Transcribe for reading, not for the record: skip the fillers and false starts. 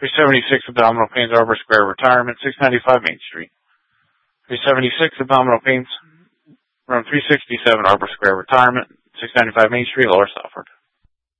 376 abdominal pains, Arbor Square Retirement, 695 Main Street. 376 abdominal pains, room 367, Arbor Square Retirement, 695 Main Street, Lower Stafford.